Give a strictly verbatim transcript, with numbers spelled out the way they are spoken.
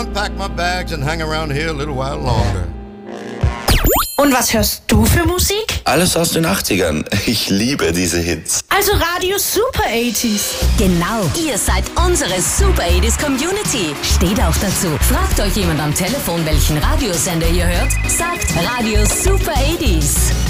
Pack my bags and hang around here a little while longer. Und was hörst du für Musik? Alles aus den achtzigern. Ich liebe diese Hits. Also Radio Super achtziger. Genau, ihr seid unsere Super achtziger Community. Steht auch dazu. Fragt euch jemand am Telefon, welchen Radiosender ihr hört? Sagt Radio Super achtziger.